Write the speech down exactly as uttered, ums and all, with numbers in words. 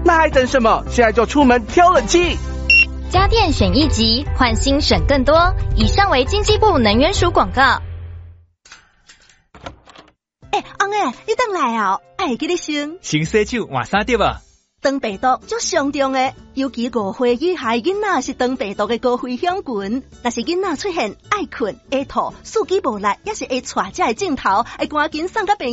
那还等什么？现在就出门挑冷气！ 家电选一级，换新省更多。以上为经济部能源署广告。 哎，翁诶，你等来哦，爱记你先。 先洗手，换衫对吧？ 肠病毒足上重的，尤其五岁以下囡仔是肠病毒的高危险群。若是囡仔出现爱困、爱吐、四肢无力，也是会带这个镜头，会赶紧送到病